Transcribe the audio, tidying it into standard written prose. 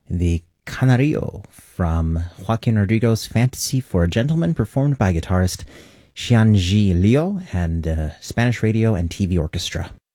the Canario from Joaquin Rodrigo's Fantasy for a Gentleman, performed by guitarist Xianji Liu and Spanish Radio and TV Orchestra.